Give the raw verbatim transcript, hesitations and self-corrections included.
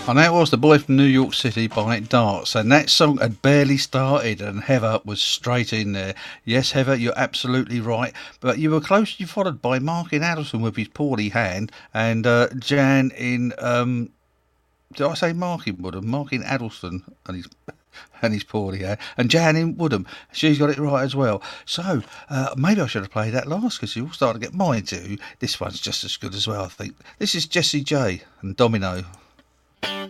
And that was The Boy from New York City by Darts. And that song had barely started and Heather was straight in there. Yes, Heather, you're absolutely right. But you were closely followed by Martin Addleston with his poorly hand and uh, Jan in... Um, did I say Markin Woodham? Martin Addleston and his... and his poorly hand. And Jan in Woodham. She's got it right as well. So, uh, maybe I should have played that last because you all started to get mine too. This one's just as good as well, I think. This is Jessie J and Domino.